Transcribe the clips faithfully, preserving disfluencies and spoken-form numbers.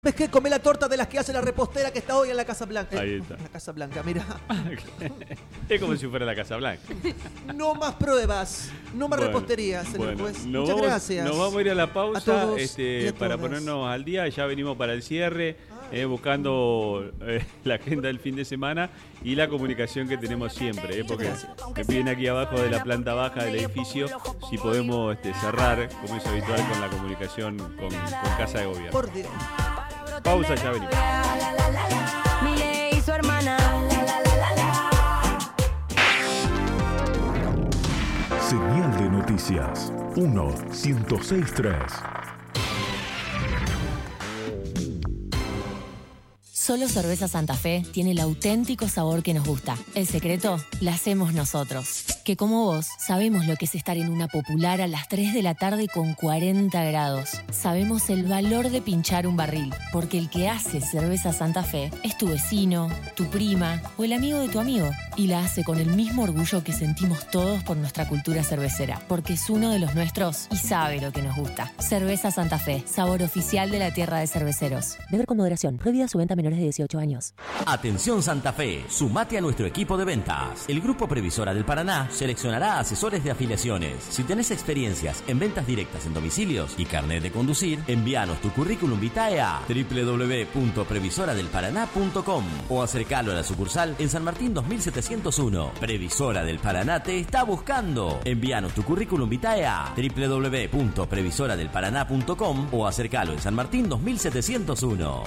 ¿Ves qué? Comé la torta de las que hace la repostera que está hoy en la Casa Blanca. Ahí está. La Casa Blanca, mira. Es como si fuera la Casa Blanca. No más pruebas, no más Bueno, repostería, señor bueno, juez. nos Muchas vamos, gracias. Nos vamos a ir a la pausa A todos y este, a para todas. ponernos al día. Ya venimos para el cierre, eh, buscando eh, la agenda del fin de semana y la comunicación que tenemos siempre. Eh, porque me piden aquí abajo de la planta baja del edificio si podemos este, cerrar, como es habitual, con la comunicación con, con Casa de Gobierno. Por Dios. Pausa, ya venimos. Milei y su hermana. Señal de noticias. uno, ciento seis punto tres. Solo Cerveza Santa Fe tiene el auténtico sabor que nos gusta. El secreto la hacemos nosotros. Que como vos, sabemos lo que es estar en una popular a las tres de la tarde con cuarenta grados. Sabemos el valor de pinchar un barril, porque el que hace Cerveza Santa Fe es tu vecino, tu prima o el amigo de tu amigo. Y la hace con el mismo orgullo que sentimos todos por nuestra cultura cervecera, porque es uno de los nuestros y sabe lo que nos gusta. Cerveza Santa Fe, sabor oficial de la tierra de cerveceros. Beber con moderación. Prohibida su venta a menores de dieciocho años. Atención Santa Fe, sumate a nuestro equipo de ventas. El Grupo Previsora del Paraná seleccionará asesores de afiliaciones. Si tenés experiencias en ventas directas en domicilios y carnet de conducir, envíanos tu currículum vitae a doble u doble u doble u punto previsora del paraná punto com o acercalo a la sucursal en San Martín dos mil setecientos uno. Previsora del Paraná te está buscando. Envíanos tu currículum vitae a doble u doble u doble u punto previsora del paraná punto com o acercalo en San Martín dos mil setecientos uno.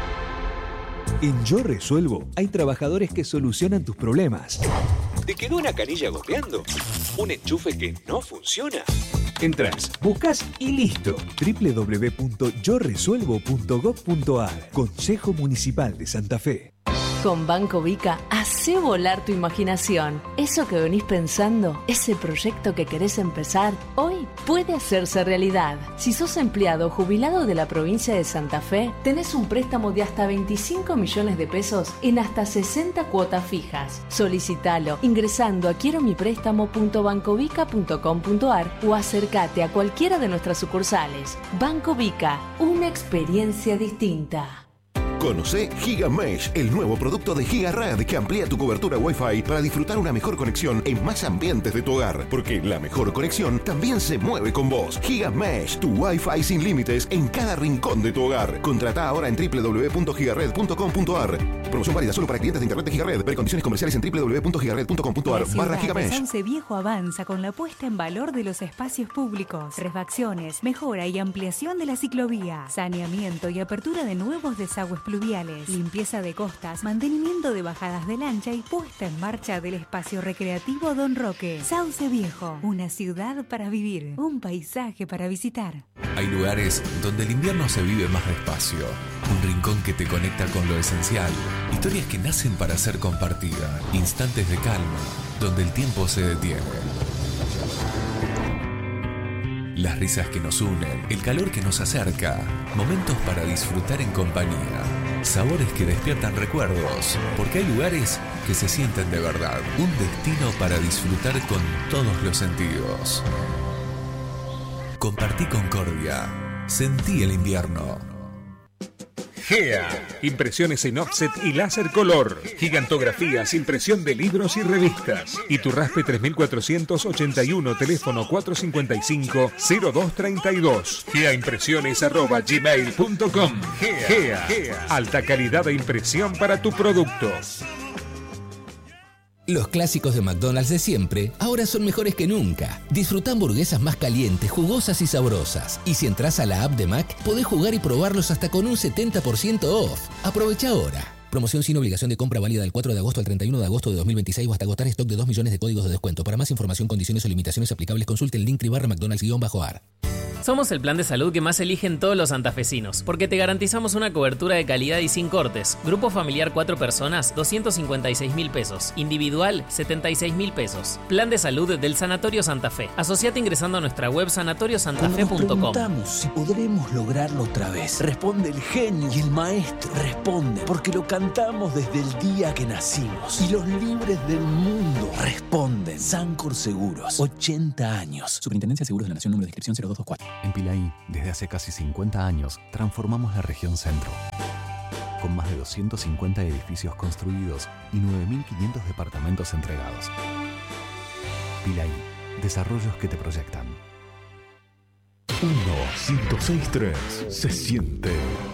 En Yo Resuelvo hay trabajadores que solucionan tus problemas. ¿Te quedó una canilla goteando? ¿Un enchufe que no funciona? Entrás, buscas y listo. doble u doble u doble u punto yo resuelvo punto gob punto ar. Consejo Municipal de Santa Fe. Con Banco Vica, hacé volar tu imaginación. Eso que venís pensando, ese proyecto que querés empezar, hoy puede hacerse realidad. Si sos empleado o jubilado de la provincia de Santa Fe, tenés un préstamo de hasta veinticinco millones de pesos en hasta sesenta cuotas fijas. Solicitalo ingresando a quiero mi préstamo punto bancovica punto com punto ar o acércate a cualquiera de nuestras sucursales. Banco Vica, una experiencia distinta. Conoce GigaMesh, el nuevo producto de GigaRed que amplía tu cobertura Wi-Fi para disfrutar una mejor conexión en más ambientes de tu hogar. Porque la mejor conexión también se mueve con vos. GigaMesh, tu Wi-Fi sin límites en cada rincón de tu hogar. Contrata ahora en doble u doble u doble u punto gigared punto com punto ar. Promoción válida solo para clientes de internet de GigaRed. Ver condiciones comerciales en doble u doble u doble u punto gigared punto com punto ar barra GigaMesh. Sauce Viejo avanza con la puesta en valor de los espacios públicos, refacciones, mejora y ampliación de la ciclovía, saneamiento y apertura de nuevos desagües pluviales, limpieza de costas, mantenimiento de bajadas de lancha y puesta en marcha del espacio recreativo Don Roque. Sauce Viejo, una ciudad para vivir, un paisaje para visitar. Hay lugares donde el invierno se vive más despacio, un rincón que te conecta con lo esencial, historias que nacen para ser compartidas, instantes de calma, donde el tiempo se detiene. Las risas que nos unen, el calor que nos acerca, momentos para disfrutar en compañía, sabores que despiertan recuerdos, porque hay lugares que se sienten de verdad, un destino para disfrutar con todos los sentidos. Compartí Concordia, sentí el invierno. GEA, impresiones en offset y láser color, gigantografías, impresión de libros y revistas. Iturraspe tres mil cuatrocientos ochenta y uno, teléfono cuatrocientos cincuenta y cinco, cero dos treinta y dos. geaimpresiones arroba gmail punto com. GEA, GEA, alta calidad de impresión para tu producto. Los clásicos de McDonald's de siempre ahora son mejores que nunca. Disfruta hamburguesas más calientes, jugosas y sabrosas. Y si entras a la app de Mac, podés jugar y probarlos hasta con un setenta por ciento off. Aprovecha ahora. Promoción sin obligación de compra válida del cuatro de agosto al treinta y uno de agosto de dos mil veintiséis o hasta agotar stock de dos millones de códigos de descuento. Para más información, condiciones o limitaciones aplicables, consulte el link barra McDonald's-ar. Somos el plan de salud que más eligen todos los santafesinos, porque te garantizamos una cobertura de calidad y sin cortes. Grupo familiar cuatro personas, doscientos cincuenta y seis mil pesos. Individual, setenta y seis mil pesos. Plan de salud del Sanatorio Santa Fe. Asociate ingresando a nuestra web sanatorio santa fe punto com. Nos preguntamos si podremos lograrlo otra vez. Responde el genio y el maestro. Responde, porque lo cantamos desde el día que nacimos. Y los libres del mundo responden. Sancor Seguros, ochenta años. Superintendencia de Seguros de la Nación, número de inscripción cero dos dos cuatro. En Pilaí, desde hace casi cincuenta años, transformamos la región centro. Con más de doscientos cincuenta edificios construidos y nueve mil quinientos departamentos entregados. Pilaí, desarrollos que te proyectan. uno, ciento seis punto tres. Se siente.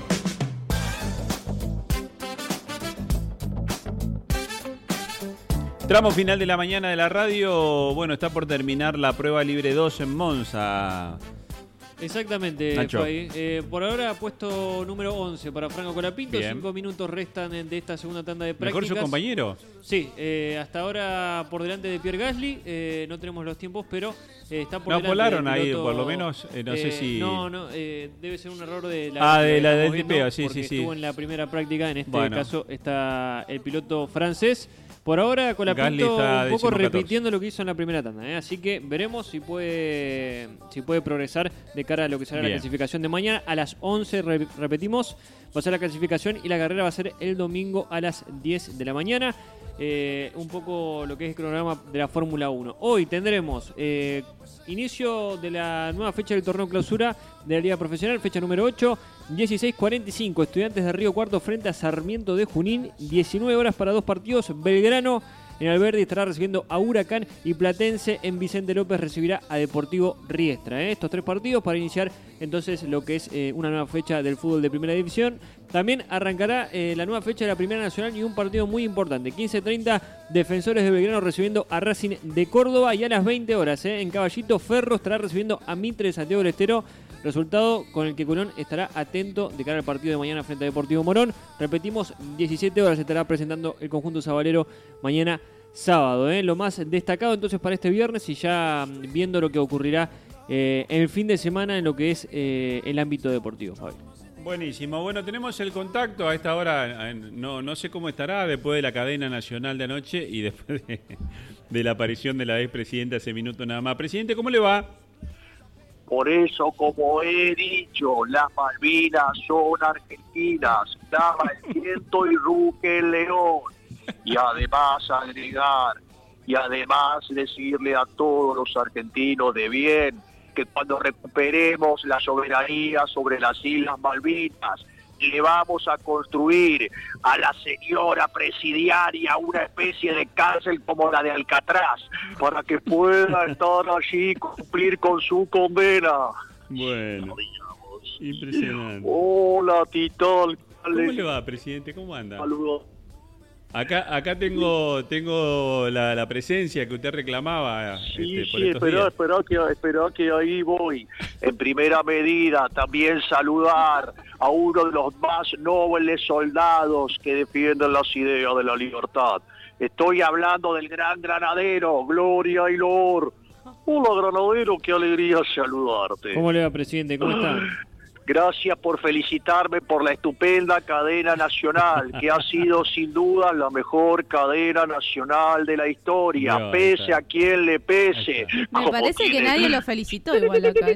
Tramo final de la mañana de la radio. Bueno, está por terminar la prueba libre dos en Monza. Exactamente, Nacho. Fay. Eh, por ahora, puesto número once para Franco Colapinto. Bien. Cinco minutos restan de esta segunda tanda de prácticas. ¿Mejor su compañero? Sí, eh, hasta ahora por delante de Pierre Gasly. Eh, no tenemos los tiempos, pero eh, está por No delante volaron del ahí, piloto, por lo menos, eh, no sé eh, si- No, no, eh, debe ser un error de la... Ah, de la estamos del viendo, T P, sí, porque sí, sí. estuvo en la primera práctica. En este Bueno. caso está el piloto francés. Por ahora, Gasly Colapinto está un poco décimo catorce. repitiendo lo que hizo en la primera tanda, ¿eh? Así que veremos si puede si puede progresar de cara a lo que será Bien. la clasificación de mañana. A las once, re- repetimos, va a ser la clasificación y la carrera va a ser el domingo a las diez de la mañana. Eh, un poco lo que es el cronograma de la Fórmula uno. Hoy tendremos eh, inicio de la nueva fecha del torneo clausura de la Liga Profesional, fecha número ocho, dieciséis cuarenta y cinco, Estudiantes de Río Cuarto frente a Sarmiento de Junín, diecinueve horas para dos partidos, Belgrano en Alberdi estará recibiendo a Huracán y Platense en Vicente López recibirá a Deportivo Riestra. ¿eh? Estos tres partidos para iniciar entonces lo que es eh, una nueva fecha del fútbol de Primera División. También arrancará eh, la nueva fecha de la Primera Nacional y un partido muy importante. quince treinta, Defensores de Belgrano recibiendo a Racing de Córdoba y a las veinte horas ¿eh? en Caballito Ferro estará recibiendo a Mitre de Santiago del Estero. Resultado con el que Colón estará atento de cara al partido de mañana frente a Deportivo Morón. Repetimos, diecisiete horas estará presentando el conjunto sabalero mañana sábado. ¿eh? Lo más destacado entonces para este viernes y ya mm, viendo lo que ocurrirá eh, en el fin de semana en lo que es eh, el ámbito deportivo, Fabi. Buenísimo. Bueno, tenemos el contacto a esta hora. No, no sé cómo estará después de la cadena nacional de anoche y después de, de la aparición de la expresidenta hace minutos nada más. Presidente, ¿cómo le va? Por eso, como he dicho, las Malvinas son argentinas, clama el viento y ruge el león. Y además agregar, y además decirle a todos los argentinos de bien, que cuando recuperemos la soberanía sobre las Islas Malvinas, le vamos a construir a la señora presidiaria una especie de cárcel como la de Alcatraz, para que pueda estar allí y cumplir con su condena. Bueno, impresionante. Hola, Titán. ¿Cómo le va, presidente? ¿Cómo anda? Saludos. Acá, acá tengo, tengo la, la presencia que usted reclamaba Sí, este, por sí, estos espera, días. espera que, espera que ahí voy. En primera medida, también saludar a uno de los más nobles soldados que defienden las ideas de la libertad. Estoy hablando del gran granadero, Gloria y Lor. Hola, granadero, qué alegría saludarte. ¿Cómo le va, presidente? ¿Cómo está? Gracias por felicitarme por la estupenda cadena nacional, que ha sido sin duda la mejor cadena nacional de la historia, Dios, pese está. a quien le pese. Me Como parece que tiene- nadie lo felicitó igual acá.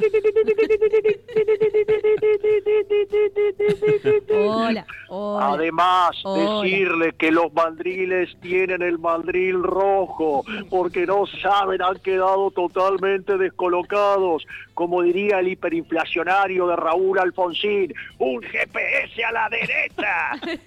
Hola, hola. Además, Hola. decirle que los mandriles tienen el mandril rojo, porque no saben, han quedado totalmente descolocados. Como diría el hiperinflacionario de Raúl Alfonsín, un G P S a la derecha.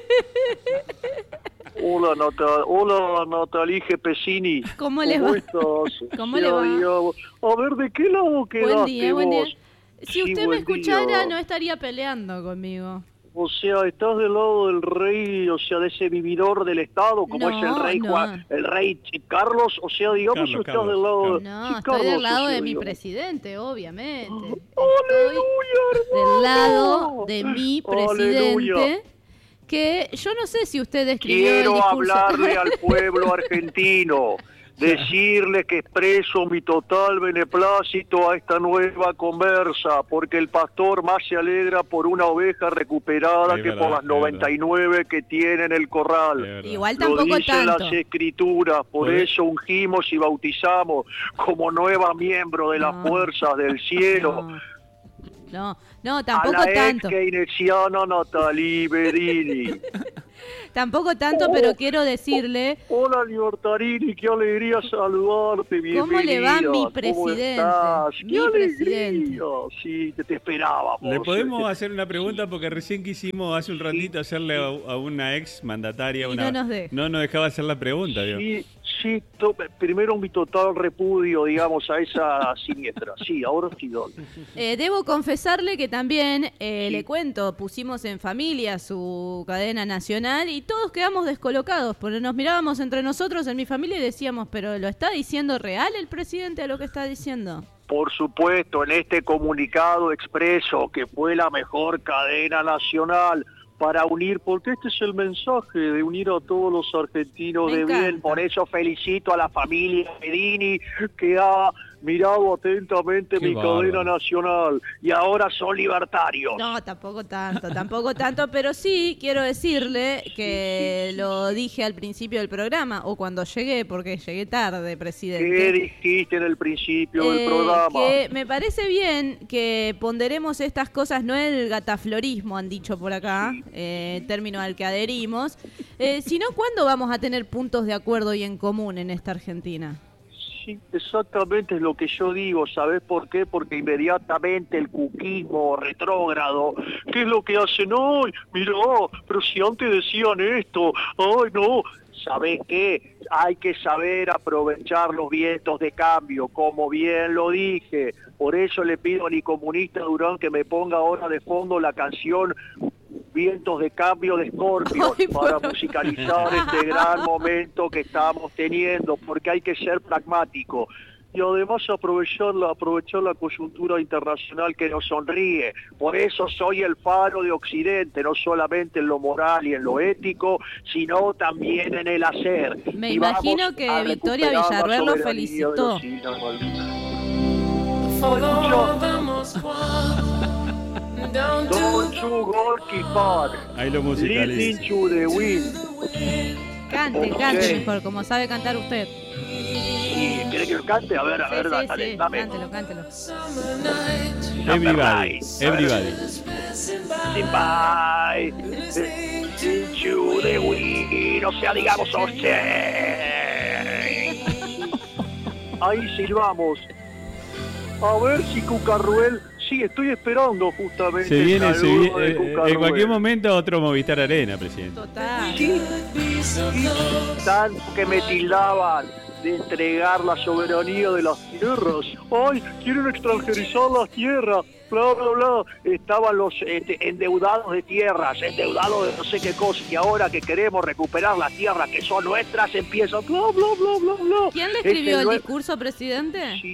Hola, Nata- Hola Natalie Gepesini. ¿Cómo le va? estás? ¿Cómo le va? Ay, A ver, ¿de qué lado quedaste Buen día, buen día. vos? Si Sí, usted me buen escuchara, día. no estaría peleando conmigo. O sea, estás del lado del rey, o sea, de ese vividor del Estado, como No, es el rey no. Juan, el rey Ch- Carlos, o sea, digamos, Carlos, o estás Carlos, del lado Carlos. No, sí, estoy Carlos, del lado o sea, de mi digamos. presidente, obviamente. Estoy del lado de mi presidente, Aleluya. que yo no sé si usted escribió el Quiero discurso. hablarle al pueblo argentino, decirle que expreso mi total beneplácito a esta nueva conversa, porque el pastor más se alegra por una oveja recuperada Es que verdad, por las es noventa y nueve que tiene en el corral. Igual Lo tampoco dicen tanto. las escrituras, por Puede- eso ungimos y bautizamos como nueva miembro de las No. fuerzas del cielo. No, no, A tampoco la ex tanto. keynesiana Natalie Bedini. Tampoco tanto, Oh, pero quiero decirle... Hola, Libertarini, qué alegría saludarte, bienvenida. ¿Cómo le va mi ¿Cómo presidente? estás? Mi ¡Qué alegría! presidente. Sí, que te esperábamos. ¿Le podemos hacer una pregunta? Porque recién quisimos hace un ratito hacerle a, a una ex mandataria Y una... no nos deja. No nos dejaba hacer la pregunta, digo. Sí, sí, to- primero mi total repudio, digamos, a esa siniestra. Sí, ahora sí, doy. Eh, debo confesarle que también, eh, le cuento, pusimos en Familia su cadena nacional y todos quedamos descolocados, porque nos mirábamos entre nosotros en mi familia y decíamos, pero ¿lo está diciendo real el presidente a lo que está diciendo? Por supuesto, en este comunicado expreso que fue la mejor cadena nacional para unir, porque este es el mensaje de unir a todos los argentinos Me de encanta. bien. Por eso felicito a la familia Medini que ha mirado atentamente Qué mi bárbaro. cadena nacional y ahora son libertarios. No, tampoco tanto, tampoco tanto, pero sí quiero decirle que lo dije al principio del programa, o cuando llegué, porque llegué tarde, presidente. ¿Qué dijiste en el principio del Eh, programa? que me parece bien que ponderemos estas cosas, no el gataflorismo, han dicho por acá, eh, término al que adherimos, eh, sino cuándo vamos a tener puntos de acuerdo y en común en esta Argentina. Sí, exactamente es lo que yo digo, ¿sabés por qué? Porque inmediatamente el cuquismo retrógrado, ¿qué es lo que hacen hoy? Mirá, pero si antes decían esto, ay no, ¿sabés qué? Hay que saber aprovechar los vientos de cambio, como bien lo dije. Por eso le pido a mi comunista Durán que me ponga ahora de fondo la canción Vientos de Cambio de Scorpions para musicalizar este gran momento que estamos teniendo, porque hay que ser pragmático. Y además aprovechar la, aprovechar la coyuntura internacional que nos sonríe. Por eso soy el faro de Occidente, no solamente en lo moral y en lo ético, sino también en el hacer. Me Y vamos imagino que a Victoria recuperar la Villarreal lo soberanía de felicitó. los Islas Malvinas. Don't you go keep on. Ahí lo musicaliza. Listening to the wind. Cante, Ok. cante mejor, como sabe cantar usted. Sí, ¿querés que lo cante? A ver, a Sí, ver, sí, dale, sí, dame. cántelo, cántelo. Everybody, everybody. Bye. Listening to the wind. O sea, digamos, o sea. Ahí silbamos. A ver si Cucarruel. Sí, estoy esperando justamente. Se el viene, se saludo viene de eh, Cucarruel. en cualquier momento otro Movistar Arena, presidente. Total. Sí, tanto que me tildaban de entregar la soberanía de las tierras. ¡Ay, quieren extranjerizar las tierras! Bla, bla, bla. Estaban los este, endeudados de tierras, endeudados de no sé qué cosa, y ahora que queremos recuperar las tierras que son nuestras, empiezan bla, bla, bla, bla, bla. ¿Quién le Este escribió el nue- discurso, presidente? Sí.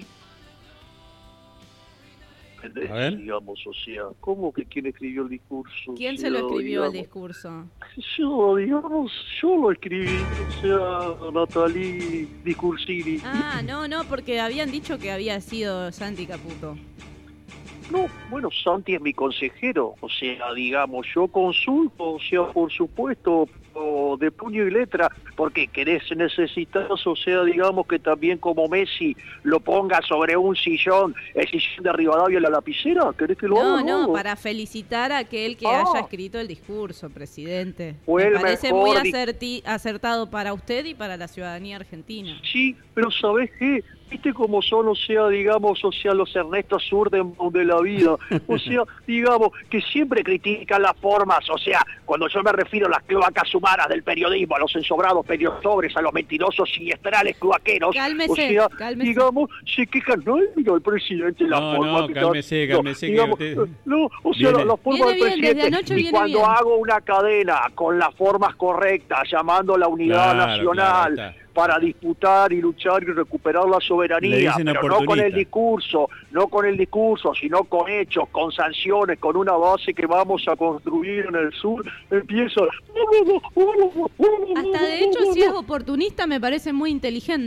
A ver. Digamos, o sea, ¿cómo que quién escribió el discurso? ¿Quién O se lo sea, escribió el digamos, discurso? Yo, digamos, yo lo escribí, o sea, Natalie Discursini. Ah, no, no, porque habían dicho que había sido Santi Caputo. No, bueno, Santi es mi consejero, o sea, digamos, yo consulto, o sea, por supuesto, o de puño y letra, porque querés, necesitas, o sea, digamos que también como Messi lo ponga sobre un sillón, el sillón de Rivadavia en la lapicera, ¿querés que lo No, haga? no, para felicitar a aquel que Ah. haya escrito el discurso, presidente. Fue Me el parece mejor muy di- acerti- acertado para usted y para la ciudadanía argentina. Sí, pero ¿sabés qué? ¿Viste cómo son, o sea, digamos, o sea, los Ernesto Surdenbaum de la vida? O sea, digamos, que siempre critican las formas, o sea, cuando yo me refiero a las cloacas humanas del periodismo, a los ensobrados periodistas, a los mentirosos siniestrales cloaqueros, Cálmese, o sea, cálmese. digamos, se quejan, no, mira, el presidente, la No, forma no, que cálmese, está- cálmese, que digamos, usted- no, o sea, Viene- la, la forma Viene del bien, desde presidente, anoche y viene cuando bien. hago una cadena con las formas correctas, llamando a la unidad Claro, nacional, claro, está. para disputar y luchar y recuperar la Le soberanía, dicen pero no con el oportunista. discurso, no con el discurso, sino con hechos, con sanciones, con una base que vamos a construir en el sur, empieza... Hasta de hecho, si es oportunista, me parece muy inteligente.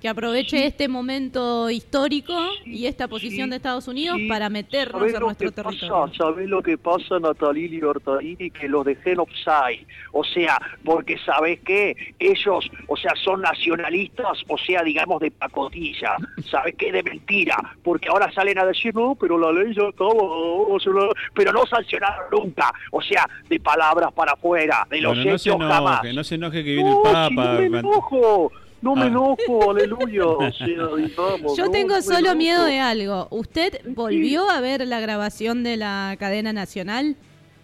Que aproveche este momento histórico y esta posición de Estados Unidos para meternos ¿Sabés en lo nuestro que territorio. pasa? ¿Sabés lo que pasa, Natalie Libertadini? Que los dejé en offside. O sea, porque ¿sabés qué? Ellos, o sea, son nacionalistas, o sea, digamos, de pacotilla. ¿Sabés qué? De mentira. Porque ahora salen a decir, no, pero la ley ya estaba... o sea, pero no sancionaron nunca. O sea, de palabras para afuera, de los Bueno, no se hechos enoje, jamás. no se enoje que viene No, el Papa. si no me enojo. No me Ah. enojo, aleluya. O sea, digamos, Yo no, tengo no me solo enojo. miedo de algo. ¿Usted volvió a ver la grabación de la cadena nacional?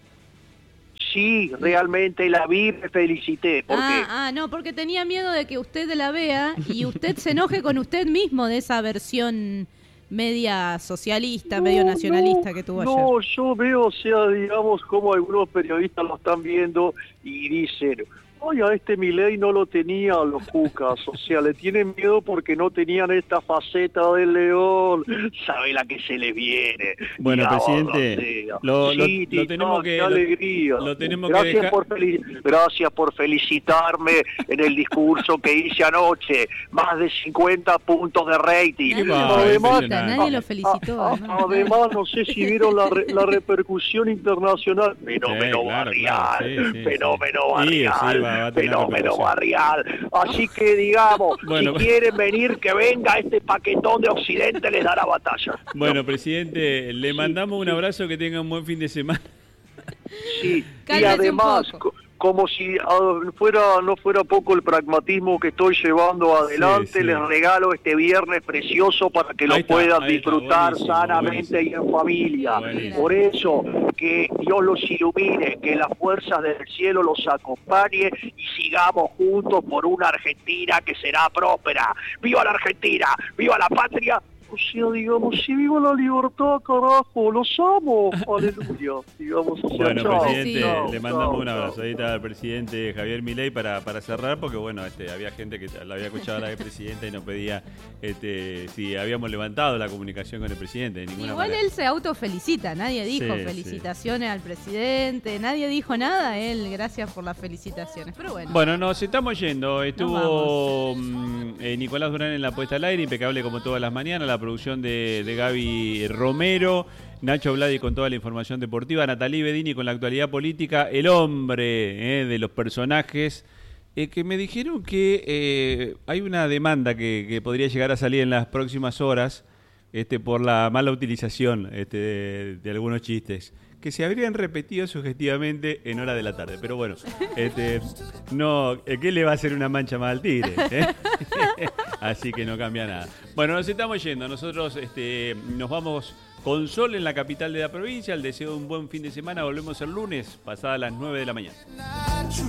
Sí, realmente la vi, me felicité. ¿Por Ah, qué? ah, no, porque tenía miedo de que usted la vea y usted se enoje con usted mismo de esa versión media socialista, medio nacionalista que tuvo ayer. No, yo veo, o sea, digamos, como algunos periodistas lo están viendo y dicen, ay, a este Milei no lo tenía los cucas, o sea, le tienen miedo porque no tenían esta faceta del león. Sabe la que se le viene. Bueno, Digamos, presidente, o sea. lo, lo- Sí, lo Tito, tenemos que qué lo- alegría. lo tenemos que gracias dejar. por feli- gracias por felicitarme en el discurso que hice anoche. Más de cincuenta puntos de rating. Nadie lo Además, felicita, nadie lo felicitó. a- a- además, no sé si vieron la, re- la repercusión internacional. Fenómeno Sí, claro, barrial, claro, sí, sí, fenómeno sí. Sí, sí, barrial, va- va a tener fenómeno repercusión. barrial. Así que, digamos, Bueno. si quieren venir, que venga este paquetón de Occidente, les dará batalla. Bueno, presidente, le mandamos un abrazo, que tenga un buen fin de semana. Sí, y Cálmese un además, poco. co- como si ah, fuera no fuera poco el pragmatismo que estoy llevando adelante, Sí, sí. les regalo este viernes precioso para que lo Ahí está, puedan ahí está, disfrutar buenísimo, sanamente y en familia. Buenísimo. Por eso, que Dios los ilumine, que las fuerzas del cielo los acompañe y sigamos juntos por una Argentina que será próspera. ¡Viva la Argentina! ¡Viva la patria! O sea, digamos, si viva la libertad, carajo, los amo, aleluya, digamos, o sea, Bueno, chao, presidente, chao, le mandamos chao, un abrazo. chao. Ahí está el presidente Javier Milei para, para cerrar, porque bueno, este, había gente que la había escuchado a la presidenta y nos pedía este, si habíamos levantado la comunicación con el presidente. De ninguna Igual manera. él se autofelicita, nadie dijo Sí, felicitaciones al presidente, nadie dijo nada, él gracias por las felicitaciones, pero bueno. Bueno, nos estamos yendo. Estuvo mm, eh, Nicolás Durán en la puesta al aire, impecable como todas las mañanas, la producción de, de Gaby Romero, Nacho Vladi con toda la información deportiva, Natalie Bedini con la actualidad política, el hombre eh, de los personajes, eh, que me dijeron que eh, hay una demanda que, que podría llegar a salir en las próximas horas este, por la mala utilización este, de, de algunos chistes que se habrían repetido sugestivamente en hora de la tarde. Pero bueno, este, no, ¿qué le va a hacer una mancha más al tigre? ¿Eh? Así que no cambia nada. Bueno, nos estamos yendo. Nosotros este, nos vamos con sol en la capital de la provincia. El deseo de un buen fin de semana. Volvemos el lunes, pasadas las nueve de la mañana.